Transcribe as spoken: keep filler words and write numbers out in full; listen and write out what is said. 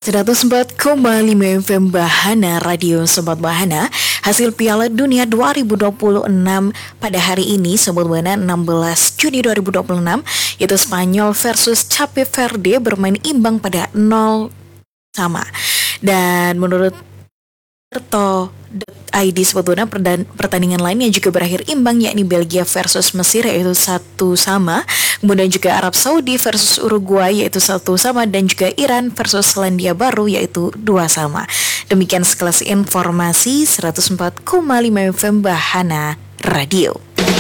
seratus empat koma lima F M Bahana Radio Sobat Bahana. Hasil Piala Dunia dua ribu dua puluh enam pada hari ini Sobat Bahana enam belas Juni dua ribu dua puluh enam, yaitu Spanyol versus Cape Verde bermain imbang pada nol sama. Dan menurut Tirto titik I D sebetulnya pertandingan lainnya juga berakhir imbang, yakni Belgia versus Mesir yaitu satu sama, kemudian juga Arab Saudi versus Uruguay yaitu satu sama, dan juga Iran versus Selandia Baru yaitu dua sama. Demikian sekelas informasi seratus empat koma lima F M Bahana Radio.